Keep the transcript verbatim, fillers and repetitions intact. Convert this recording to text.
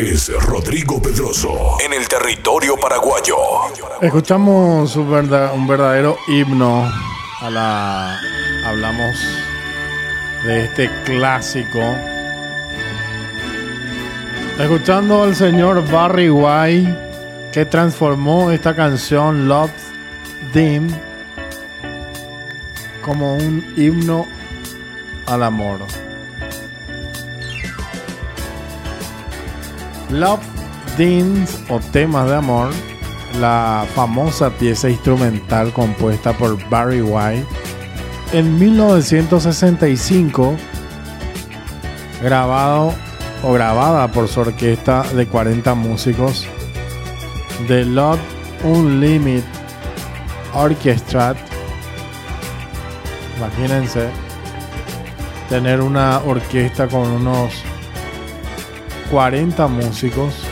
es Rodrigo Pedroso en el territorio paraguayo. Escuchamos un, verdad, un verdadero himno a la... Hablamos de este clásico. Escuchando al señor Barry White, que transformó esta canción Love Theme como un himno al amor. Love Themes o temas de amor, la famosa pieza instrumental compuesta por Barry White en mil novecientos sesenta y cinco, grabado o grabada por su orquesta de cuarenta músicos, The Love Unlimited Orchestra. Imagínense tener una orquesta con unos cuarenta músicos